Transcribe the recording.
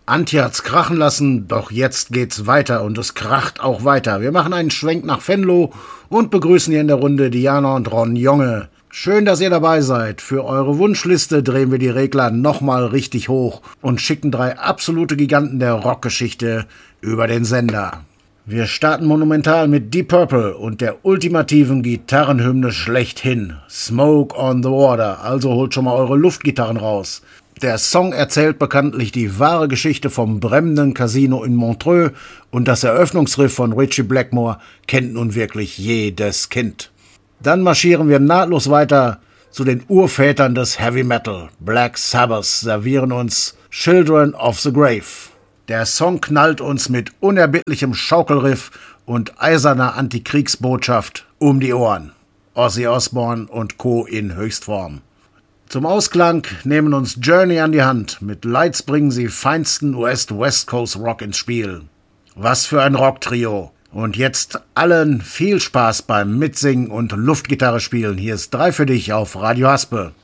Antje hat's krachen lassen, doch jetzt geht's weiter und es kracht auch weiter. Wir machen einen Schwenk nach Venlo und begrüßen hier in der Runde Diana und Ron Jonge. Schön, dass ihr dabei seid. Für eure Wunschliste drehen wir die Regler nochmal richtig hoch und schicken 3 absolute Giganten der Rockgeschichte über den Sender. Wir starten monumental mit Deep Purple und der ultimativen Gitarrenhymne schlechthin, Smoke on the Water, also holt schon mal eure Luftgitarren raus. Der Song erzählt bekanntlich die wahre Geschichte vom brennenden Casino in Montreux und das Eröffnungsriff von Ritchie Blackmore kennt nun wirklich jedes Kind. Dann marschieren wir nahtlos weiter zu den Urvätern des Heavy Metal. Black Sabbath servieren uns Children of the Grave. Der Song knallt uns mit unerbittlichem Schaukelriff und eiserner Antikriegsbotschaft um die Ohren. Ozzy Osbourne und Co. in Höchstform. Zum Ausklang nehmen uns Journey an die Hand. Mit Lights bringen sie feinsten West Coast Rock ins Spiel. Was für ein Rocktrio. Und jetzt allen viel Spaß beim Mitsingen und Luftgitarre spielen. Hier ist 3 für dich auf Radio Haspe.